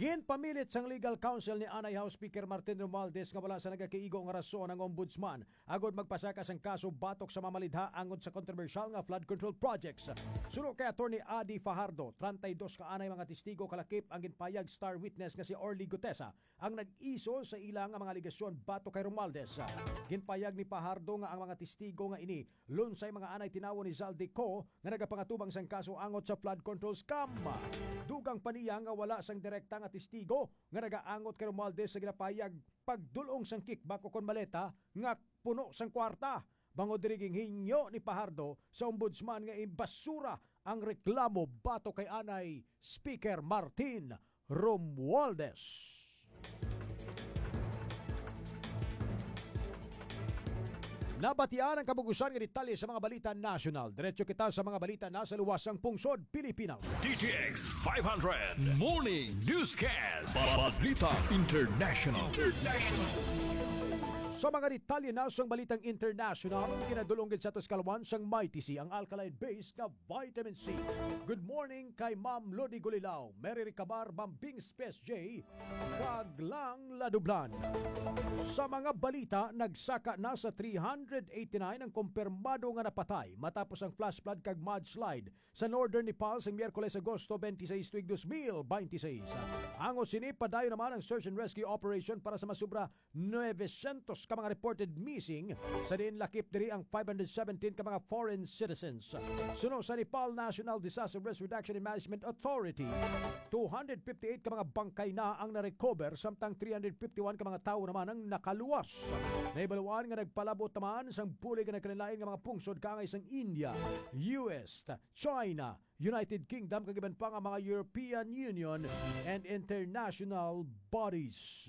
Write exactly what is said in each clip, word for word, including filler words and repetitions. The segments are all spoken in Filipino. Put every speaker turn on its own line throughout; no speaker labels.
Ginpamilit sang legal counsel ni Anay House Speaker Martin Romualdez nga wala sa nagakiigo nga rason ang ombudsman agod magpasaka sang kaso batok sa mamalidha angod sa kontrobersyal nga flood control projects. Suno kay Attorney Adi Fajardo, thirty-two ka anay mga testigo kalakip ang ginpayag star witness nga si Orly Gutesa ang nag-iso sa ilang nga mga aligasyon batok kay Romualdez. Ginpayag ni Fajardo nga ang mga testigo nga ini lunsay mga anay tinawo ni Zaldico nga nagapangatubang sang kaso angot sa flood control scam. Dugang paniya nga wala sang direkta nga testigo nga nagaangot kay Romualdez sa ginapayag pagdulong sang kickback o kon maleta nga puno sang kwarta. Bangod diriging hinyo ni Fajardo sa ombudsman nga imbasura ang reklamo bato kay anay Speaker Martin Romualdez. Nabatian ang kabugusan ng detalye sa mga balita national. Diretso kita sa mga balita na sa luwasang pungsod Pilipinas.
D T X five hundred Morning Newscast. Balita International. International.
Sa mga detalye na sa balitang international, ginadulunggid sa Tuscalwan sang Mighty C ang alkaline-based nga vitamin C. Good morning kay Ma'am Lodi Gulilao, Mary Ricabar, Bambing Space J, Kaglang Ladublan. Sa mga balita, nagsaka na sa three hundred eighty-nine ang kumpirmado nga napatay matapos ang flash flood kag mudslide sa northern Nepal sa Miyerkules Agosto twenty-seis tuig two thousand twenty-six. Ang sini padayon naman ang search and rescue operation para sa masubra nine hundred ka mga reported missing, sa diin lakip diri ang five hundred seventeen ka mga foreign citizens. Suno sa Nepal National Disaster Risk Reduction and Management Authority, two hundred fifty-eight ka mga bangkay na ang na-recover samtang three hundred fifty-one ka mga tao naman ang nakaluwas. Naibaluan nga nagpalabot naman sang bulig nga nagkanilain nga mga pungsod kaangay sang India, U S, China, United Kingdom, kagiban pa nga mga European Union and international bodies.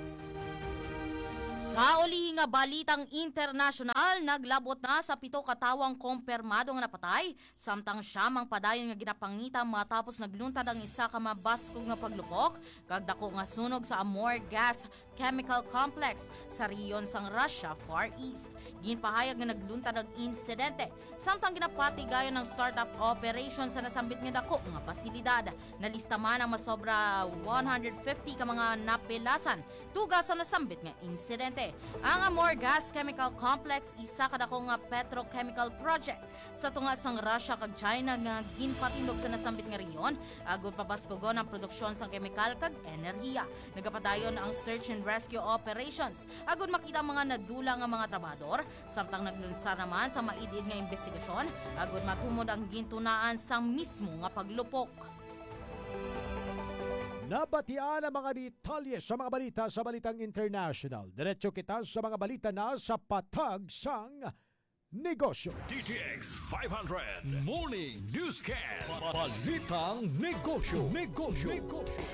Sa uli nga balitang internasyonal, naglabot na sa pito katawang kumpirmado nga napatay, samtang siyamang padayon nga ginapangita matapos nagluntad ang isa ka mabaskog nga paglupok, kag dako nga sunog sa Amur Gas Chemical Complex sa riyon sang Russia Far East. Ginpahayag nga nagluntad ang insidente, samtang ginapatigayon ng startup operation sa nasambit nga dako nga pasilidad. Nalista man ang masobra one hundred fifty ka mga napilasan tuga sa nasambit nga insidente. Ang Amur Gas Chemical Complex isa kadako nga petrochemical project sa tunga sang Russia kag China nga ginpatindog sa nasambit nga riyon agud pabaskogon ang produksyon sang kemikal kag enerhiya. Nagapadayon ang search and rescue operations agud makita mga nadula nga mga trabador, samtang naglunsar naman sa maidid nga investigasyon agud matumod ang gintunaan sang mismo nga paglupok.
Nabatian ang mga detalye sa mga balita sa balitang international. Diretso kita sa mga balita na sa patag sang negosyo.
D T X five hundred Morning Newscast. Balitang negosyo. Negosyo. Negosyo.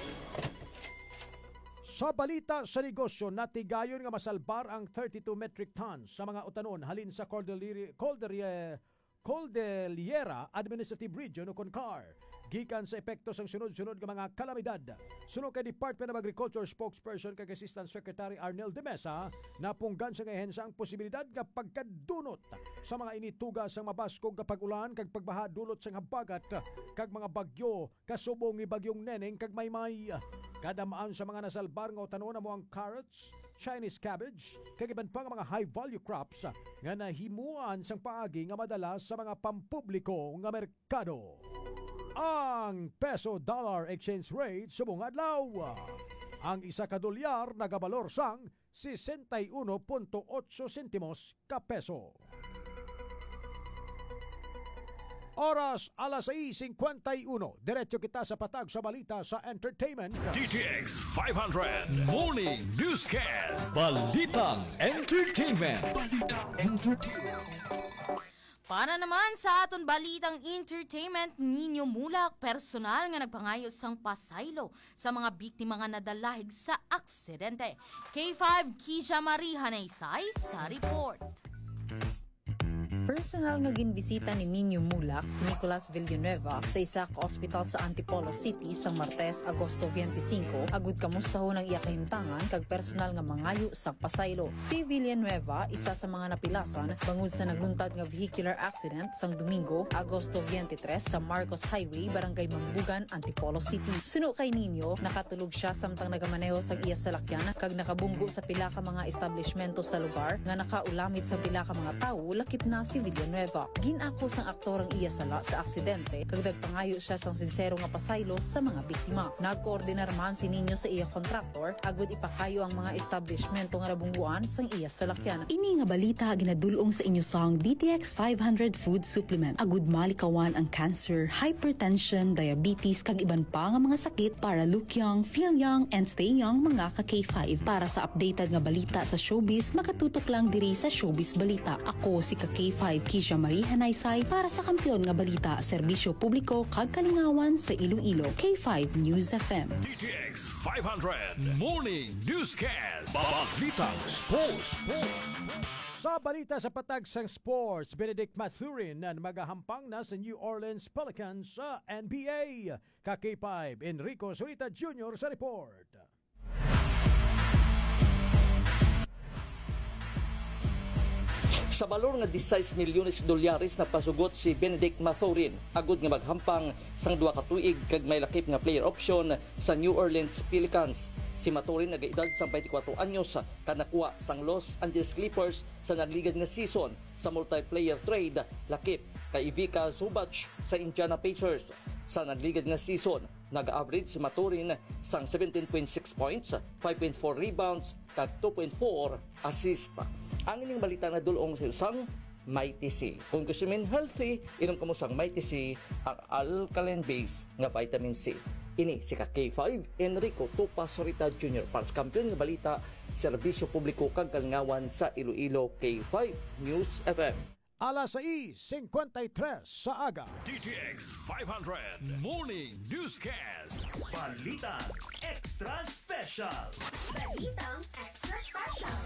Sa balita sa negosyo, natigayon nga masalbar ang thirty-two metric tons sa mga utanon halin sa Cordillera, Cordillera, Cordillera Administrative Region o CONCAR. Gikan sa epekto sang sunod-sunod nga mga kalamidad. Suno kay Department of Agriculture spokesperson kay Assistant Secretary Arnel de Mesa, napunggan sa ngahensa ang posibilidad nga pagkadunot sa mga inituga sang mabaskog nga pag-ulan kag pagbaha dulot sang habagat kag mga bagyo kasubong ni bagyong Neneng kag Maymay. Kadamaan sa mga nasalbar nga utanon mo ang carrots, Chinese cabbage, kag iban pa nga mga high-value crops nga nahimuan sang paagi nga madalas sa mga pampubliko nga merkado. Ang peso-dollar exchange rate subong adlaw. Ang isa ka dolyar nagabalor sang sixty-one point eight sentimos ka peso. Oras alas sais fifty-one. Diretso kita sa patag sa balita sa entertainment.
D T X five hundred Morning Newscast. Balitang Entertainment. Balitang Entertainment.
Para naman sa aton balitang entertainment, Ninyo Mulak, personal nga nagpangayo sang pasaylo sa mga biktima nga nadalahig sa aksidente. K five Kisha Marie Hanaysay sa report.
Personal nga ginbisita ni Nino Mulak si Nicolas Villanueva sa isa ka ospital sa Antipolo City sa Martes, Agosto twenty-five agud kamustahon ang iya kahimtangan kag personal nga mangayo sa pasaylo. Si Villanueva isa sa mga napilasan bangod sa nagluntad nga vehicular accident sang Domingo, Agosto twenty-three sa Marcos Highway, Barangay Mambugan, Antipolo City. Suno kay Nino, nakatulog siya samtang nagamaneho sa iya salakyan kag nakabunggo sa pila ka mga establishmento sa lugar nga nakaulamit sa pila ka mga tawo, lakip na si Villanueva. Ginako sang aktor ang iya sala sa aksidente kag nagpangayo siya sang sinsero nga pasaylo sa mga biktima. Nagkoordinar man si Nino sa iya kontraktor agud ipakayo ang mga establishmento nga nabungguan sang iya salakyan.
Ini nga balita ginadulong sa inyo sang D T X five hundred food supplement. Agud malikawan ang cancer, hypertension, diabetes kag iban pa nga mga sakit para look young, feel young and stay young mga ka K five. Para sa updated nga balita sa showbiz, makatutok lang diri sa Showbiz Balita. Ako si ka K five Kisha Marie Hanaysay para sa Kampiyon nga Balita, serbisyo publiko kag kalingawan sa Iloilo. K five News F M.
D T X five hundred Morning Newscast. Balitang Sports.
Sa balita sa patag sang sports, Benedict Mathurin na magahampang na sa New Orleans Pelicans sa N B A. Ka K five Enrico Zurita Junior sa report.
Sa balor nga disayis milyones dolyares na pasugot si Benedict Mathurin agud nga maghampang sang duha ka tuig kag may lakip nga player option sa New Orleans Pelicans. Si Mathurin nagaedad sa twenty-four anyos kanakuha sang Los Angeles Clippers sa nagligad nga season sa multiplayer trade lakip kay Ivica Zubac sa Indiana Pacers. Sa nagligad nga season, nag-average si Mathurin sang seventeen point six points, five point four rebounds kag two point four assist. Ang ining balita na dulong sa usang Mighty C. Kung gusto min healthy, inom ko mo sang Mighty C, ang alkaline base nga vitamin C. Ini si ka K five Enrico Tupa Sorita Junior para sa Kampiyon nga Balita, serbisyo publiko kag kalingawan sa Iloilo. K five News F M.
Alas sais fifty-three sa aga.
D T X five hundred Morning Newscast. Balitang Extra Special.
Balitang Extra Special.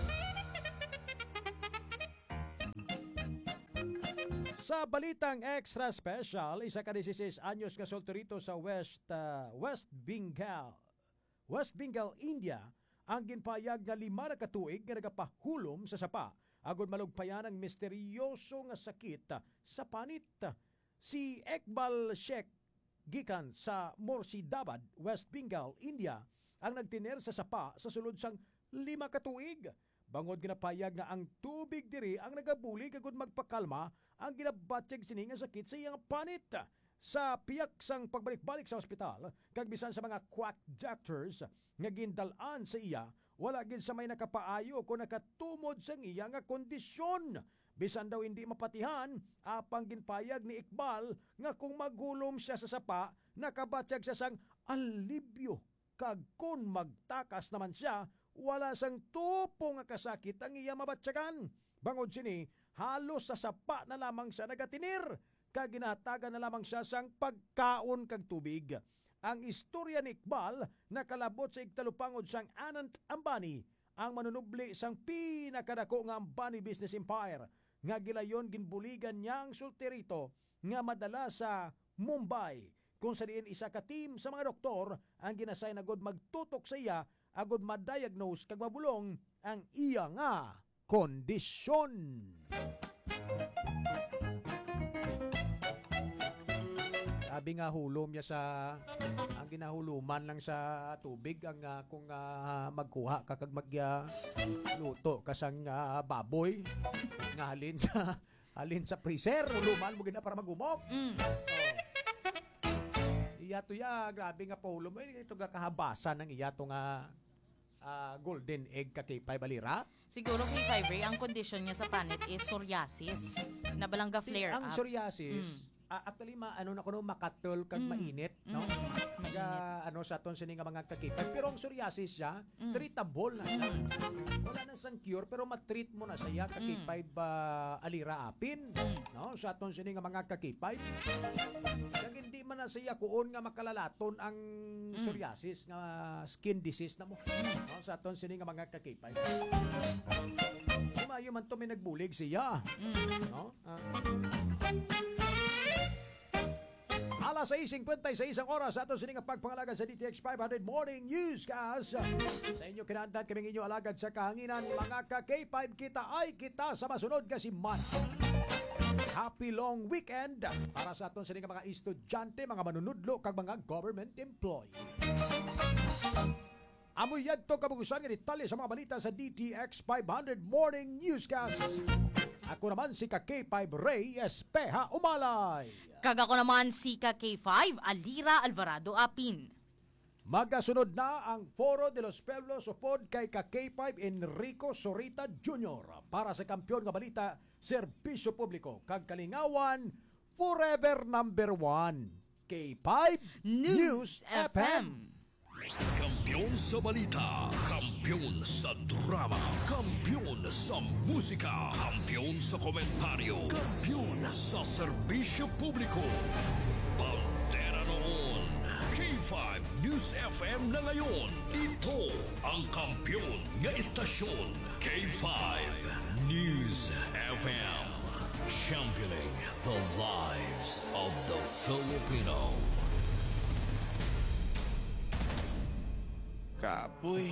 Sa balitang extra special, isa ka sixteen anyos ka solterito sa West uh, West Bengal, West Bengal, India, ang ginpayag nga lima na katuig nga nagapahulom sa sapa agud malugpayan ang misteryoso nga sakit sa panit. Si Iqbal Sheikh gikan sa Murshidabad, West Bengal, India, ang nagtiner sa sapa sa sulod sang lima katuig. Bangod ginapayag nga ang tubig diri ang nagabulig agud magpakalma ang ginabatyag sini nga sakit sa iyang panit. Sa piyak sang pagbalik-balik sa ospital, kag bisan sa mga quack doctors nga gindalan sa iya, wala gid sa may nakapaayo kung nakatumod sa iya nga kondisyon. Bisan daw hindi mapatihan, apang ginpayag ni Iqbal nga kung maghulom siya sa sapa, nakabatyag siya sang alibyo. Kag kung magtakas naman siya, wala sang tupo nga kasakit ang iya mabatyagan. Bangod sini, halos sa sapa na lamang siya nagatinir. Kag ginatagan na lamang siya sang pagkaon kag tubig. Ang istorya ni Iqbal nakalabot sa igtalupangod sang Anant Ambani, ang manunubli sang pinakadako nga Ambani business empire. Nga gilayon ginbuligan niyang sulterito nga madala sa Mumbai, kung sa diin isa ka team sa mga doktor ang ginasay na god magtutok sa iya agod ma-diagnose kag mabulong ang iya nga kondisyon. Sabi nga hulom niya sa ang ginahuluman lang sa tubig ang uh, kung uh, magkuha ka kag magluto uh, kasang uh, baboy nga halin sa halin sa freezer huluman mo gina para magumok.
Mm.
Oh. Iya to ya grabe nga pohulom eh, ito nga kahabasan ng iya to nga uh, golden egg ka kay balira.
Siguro kay Kyrie, ang kondisyon niya sa panit is psoriasis. Nabalangga flare
Ang
up.
psoriasis
Mm.
uh, actually ma ano na kuno makatol kag
Mm.
mainit, no?
Mm.
Kaya ano no, sa aton sini nga mga kakipay. Pero ang psoriasis siya, treatable na siya. Wala na sang cure, pero matreat mo na siya kakipay ba alira apin, no, sa aton sini nga mga kakipay. Kag hindi man na siya kuon nga makalalaton ang psoriasis nga skin disease na mo, no, sa aton sini nga mga kakipay. Mayo man to may nagbulig siya, no? Ah. Alas sais fifty-six ang oras sa ato sining pagpangalaga sa D T X five hundred Morning Newscast. Sa inyo kinahanglan kaming inyo alagad sa kahanginan, mga ka-K five kita ay kita sa masunod kasi man. Happy long weekend para sa aton sining mga estudyante, mga manunudlo kag mga government employee. Amoy yadto kabugusan nga detalye sa mga balita sa D T X five hundred Morning Newscast. Ako naman si ka-K five Ray Espeja Umalay.
Kag ako naman si ka-K five Alira Alvarado Apin.
Magasunod na ang Foro de los Pueblos upod kay ka-K five Enrico Sorita Junior para sa kampiyon nga balita, serbisyo publiko kag kalingawan, forever number one. K five News, News F M.
Kampiyon sa balita, kampiyon sa drama, kampiyon sa musika, kampiyon sa komentaryo, kampiyon sa serbisyo publiko. Bandera noon, K five News F M na ngayon. Ito ang kampiyon nga istasyon, K five News F M. Championing the lives of the Filipino.
Kapoy.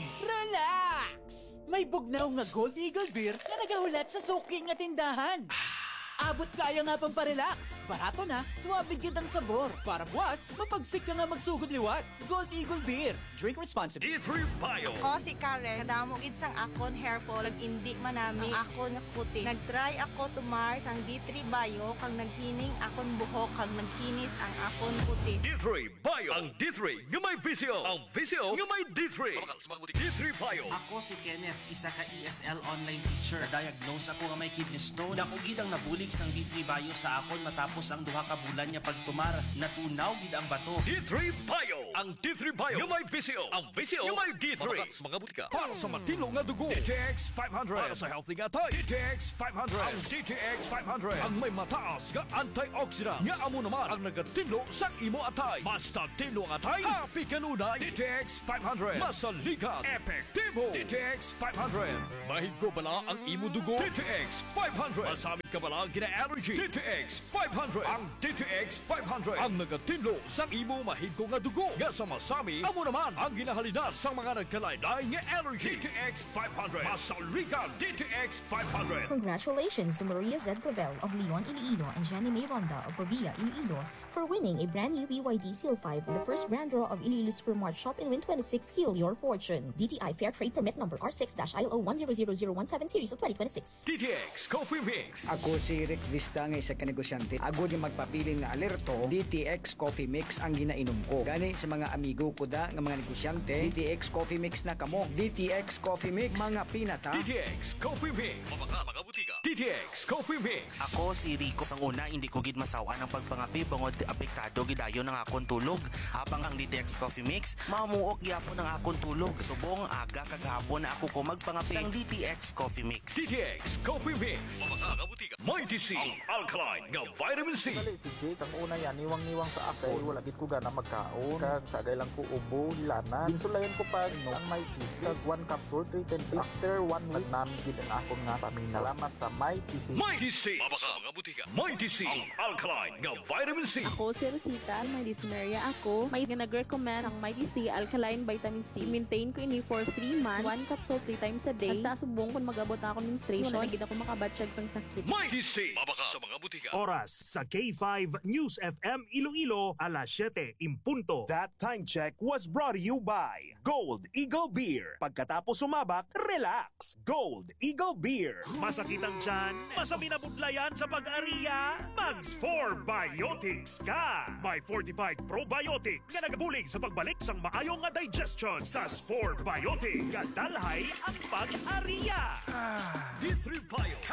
Relax! May bugnaw nga Gold Eagle Beer na nagahulat sa suki nga tindahan. Abot kaya nga pang parelax. Barato na, suwabig ang sabor. Para buwas, mapagsik ka nga magsugod liwat. Gold Eagle Beer. Drink responsibly.
D three Bio.
Ako si Karen, kadamo gid sang akon hair fall, indi manami ang akon nga kutis. Nagtry ako tumar sang D three Bio kag naghining akon buhok kag nagkinis ang akon kutis.
D three Bio. Ang D three nga may visio. Ang visio nga may D three. D three Bio.
Ako si Kenneth, isa ka E S L online teacher. Diagnose ako nga may kidney stone. Dako gid ang nabulig sang D three Bio sa akon matapos ang duha ka bulan niya pagtumar. Natunaw gid ang bato.
D three Bio. Ang D three Bio nga may visio. Ang visio nga may D three. Mga butika. Para sa matino nga dugo. D T X five hundred. Para sa healthy nga tay. D T X five hundred. Ang D T X five hundred. Ang may mataas nga antioxidant. Nga amo naman ang nagatino sa imo atay. Basta tino ang atay. Happy kanunay. D T X five hundred. Masaligan. Epektibo. D T X five hundred. Mahigko bala ang imo dugo. D T X five hundred. Masamit ka bala gina-allergy. D T X five hundred. Ang D T X five hundred. Ang nagatino sa imo mahigko nga dugo. Nga sa masami, amo naman ang ginahalina sa mga nagkalaylay nga allergy. D T X five hundred. Masaligan. D T X five hundred.
Congratulations to Maria Z. Clavel of Leon, Iloilo and Jenny May Ronda of Pavia, Iloilo for winning a brand new B Y D Seal five in the first grand draw of Iloilo Supermart Shop and Win twenty-six. Seal your fortune. D T I Fair Trade Permit number R six I L O one zero zero zero one seven series of twenty twenty-six.
D T X Coffee Mix.
Ako si Rick Vista nga isa ka negosyante. Ako di magpapili nga alerto, D T X Coffee Mix ang ginainom ko. Gani sa mga amigo ko da nga mga negosyante, D T X Coffee Mix na kamo. D T X Coffee Mix, mga pinata.
D T X Coffee Mix. Mga mga butika. D T X Coffee Mix.
Ako si Rico. Sang una, hindi ko gid masawa ng pagpangapi bangod apektado gidayon ng akon tulog. Habang ang D T X Coffee Mix, mamuok gyapon ng akon tulog. Subong aga kagahapon na ako ko magpangapi sang D T X Coffee Mix.
D T X Coffee Mix. Mga mga butika. Mighty C. Ang alkaline nga vitamin C.
Sali si Jake, ang una yan, niwang-niwang sa ako. Wala gid ko gana magkaon. Kag sagay lang ko ubo, lana. Ginsulayan ko pag no, ang Mighty C. Kag one capsule, three ten C. After one week, namin gid ang akong nga paminaw. Salamat sa Mighty C.
Mighty C. Mga mga butika. Mighty C. Ang alkaline nga vitamin C.
Ako si Rosita, may dysmenorrhea ako. May nag-recommend ang Mighty C Alkaline Vitamin C. Maintain ko ini for three months. One capsule three times a day. Basta subong kung mag-abot ako menstruation. Wala gid ako makabatsyag sang sakit.
Mighty C. Mabaka sa mga butika.
Oras sa K five News F M Iloilo, alas siyete impunto. That time check was brought to you by Gold Eagle Beer. Pagkatapos sumabak, relax. Gold Eagle Beer. Masakit ang tiyan? Masami na budlayan sa pag-ariya? Mags four Biotics ka. May fortified probiotics nga nagabulig sa pagbalik sang maayong nga digestion sa four Biotics. Kadalhay ang pag-ariya.
D three Bio Health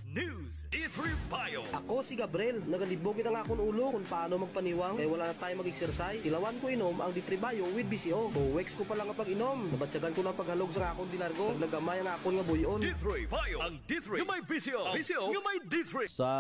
News, D three Bio.
Ako si Gabriel, nagalibog ang akong ulo kung paano magpaniwang kaya wala na tayo mag-exercise. Ilawan ko inom ang D three Bio with B C O. Buwex ko pa lang ang pag-inom. Nabatsagan ko ng paghalog sa akong dilargo. Naglagamay ang akong nga buyon.
D three Bio. Ang D three yung may B C O. B C O yung may D three.
Sa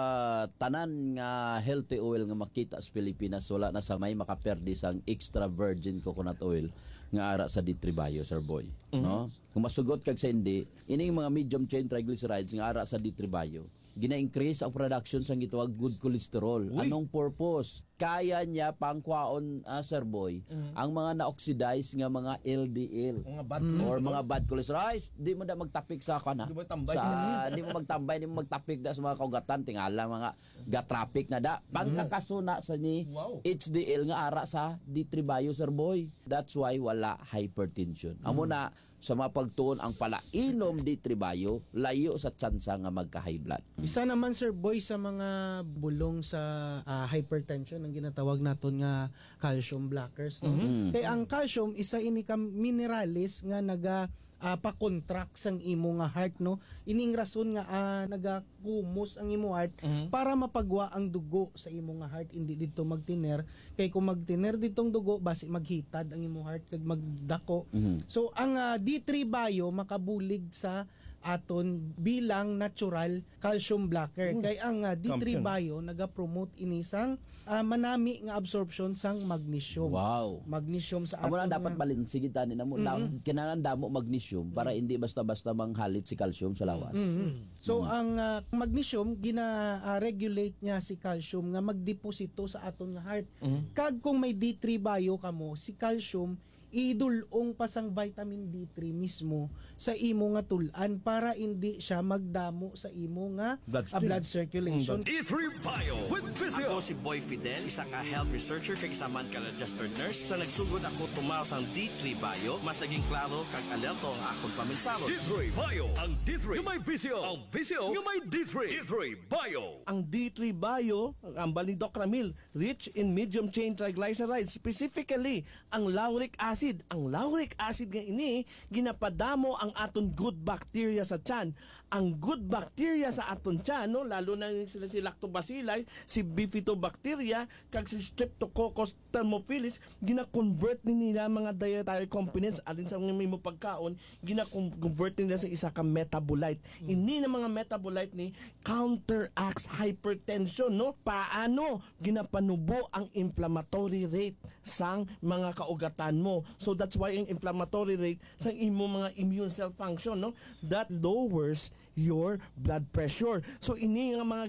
tanan nga healthy oil nga makita sa Pilipinas, wala na sa may makaperdi sang extra virgin coconut oil nga ara sa D three Bio, Sir Boy. Mm-hmm. No? Kung masugot kag sa hindi, ini mga medium chain triglycerides nga ara sa D three Bio, gina-increase ang production sa gitawag good cholesterol. Uy. Anong purpose? Kaya niya pangkwaon, uh, Sir Boy, mm-hmm. ang mga na-oxidize nga mga L D L mga bad mm-hmm. or mga bad cholesterol. Ay, di mo na magtapik sa kana. Di mo magtambay. Sa, di mo magtambay, di mo magtapik da sa mga kaugatan. Tingala mga ga-traffic na da. Pagkakasuna sa ni wow. H D L nga ara sa D three Bio, Sir Boy. That's why wala hypertension. Mm-hmm. Amo na sa mapagtuon ang palainom D three Bio, layo sa tsansa nga magka-high blood.
Isa naman, Sir Boy, sa mga bulong sa uh, hypertension ang ginatawag naton nga calcium blockers. No? Mm-hmm. Kaya ang calcium, isa ini ka mineralis nga naga uh, pa-contract sang imo nga heart. No? Ining rason nga uh, nagakumos ang imo heart mm-hmm. para mapagwa ang dugo sa imo nga heart, hindi dito magtiner. Kay kung magtiner ditong dugo, basi maghitad ang imo heart kag magdako. Mm-hmm. So ang uh, D three Bio makabulig sa aton bilang natural calcium blocker. Mm. Kay ang uh, D three Bio naga-promote inisang uh, manami nga absorption sang magnesium.
Wow.
Magnesium sa
aton. Amo na dapat
nga
balanse kita ni namo. Mm-hmm. Kinahanglan damo magnesium para mm-hmm. hindi basta-basta manghalit si calcium sa lawas.
Mm-hmm. So mm-hmm. ang uh, magnesium gina-regulate uh, niya si calcium nga magdeposito sa aton nga heart. Mm-hmm. Kag kung may D three Bio kamo, si calcium idulong pasang vitamin D three mismo sa imo nga tulan para hindi siya magdamo sa imo nga blood, uh, blood circulation.
D three Bio with Physio.
Ako si Boy Fidel, isa ka health researcher kag isa man ka registered nurse. Sa nagsugod ako tumaw sang D three Bio, mas naging klaro kag alerto ang akong paminsalo.
D three Bio, ang D three yung may Physio. Ang Physio yung may D three. D three Bio.
Ang D three Bio, ang bali Doc Ramil, rich in medium chain triglycerides, specifically ang lauric acid. Ang lauric acid nga ini ginapadamo ang aton good bacteria sa tiyan. Ang good bacteria sa aton tiyan, no, lalo na sila si Lactobacilli, si Bifidobacteria, kag si Streptococcus thermophilus, gina-convert ni nila mga dietary components alin sa mga may pagkaon, gina-convert nila sa isa ka metabolite. Hmm. Ini na mga metabolite ni counteracts hypertension, no? Paano ginapanubo ang inflammatory rate sang mga kaugatan mo? So that's why ang inflammatory rate sang imo mga immune cell function, no, that lowers your blood pressure. So ini nga mga